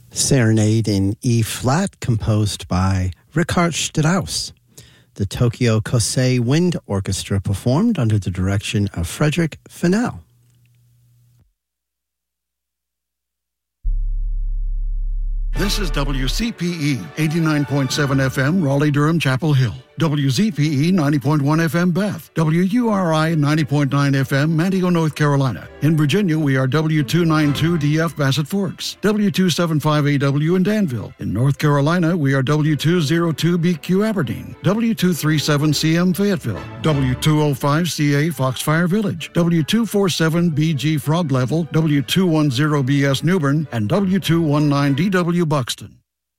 Serenade in E-flat, composed by Richard Strauss. The Tokyo Kosei Wind Orchestra performed under the direction of Frederick Fennell. This is WCPE 89.7 FM, Raleigh-Durham, Chapel Hill. WZPE 90.1 FM, Beth. WURI 90.9 FM, Manteo, North Carolina. In Virginia, we are W292DF, Bassett Forks. W275AW in Danville. In North Carolina, we are W202BQ, Aberdeen. W237CM, Fayetteville. W205CA, Foxfire Village. W247BG, Frog Level. W210BS, Newbern. And W219DW, Buxton.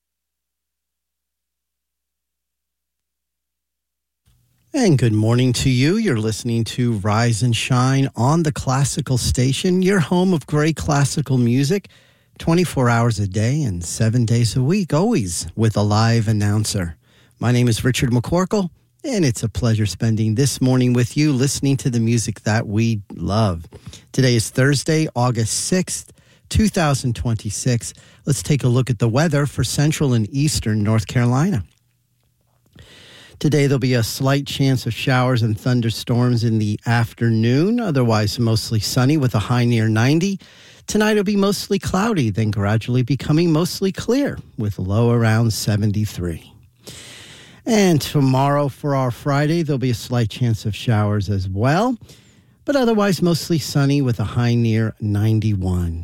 And good morning to you. You're listening to Rise and Shine on the Classical Station, your home of great classical music, 24 hours a day and 7 days a week, always with a live announcer. My name is Richard McCorkle, and it's a pleasure spending this morning with you, listening to the music that we love. Today is Thursday, August 6th, 2026. Let's take a look at the weather for central and eastern North Carolina. Today, there'll be a slight chance of showers and thunderstorms in the afternoon, otherwise mostly sunny with a high near 90. Tonight, it'll be mostly cloudy, then gradually becoming mostly clear with a low around 73. And tomorrow for our Friday, there'll be a slight chance of showers as well, but otherwise mostly sunny with a high near 91.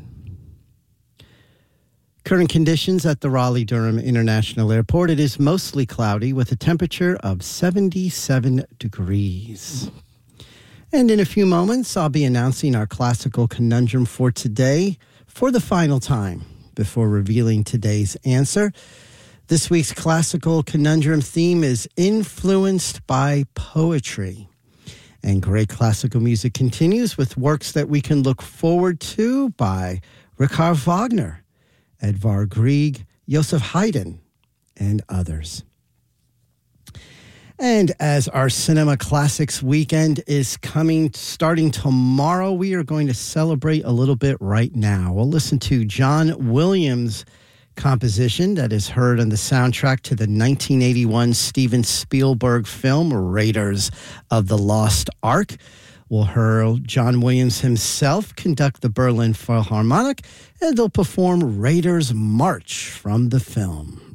Current conditions at the Raleigh-Durham International Airport. It is mostly cloudy with a temperature of 77 degrees. And in a few moments, I'll be announcing our classical conundrum for today for the final time before revealing today's answer. This week's classical conundrum theme is influenced by poetry. And great classical music continues with works that we can look forward to by Richard Wagner, Edvard Grieg, Joseph Haydn, and others. And as our Cinema Classics weekend is starting tomorrow, we are going to celebrate a little bit right now. We'll listen to John Williams' composition that is heard on the soundtrack to the 1981 Steven Spielberg film, Raiders of the Lost Ark. We'll hear John Williams himself conduct the Berlin Philharmonic, and they'll perform Raiders March from the film.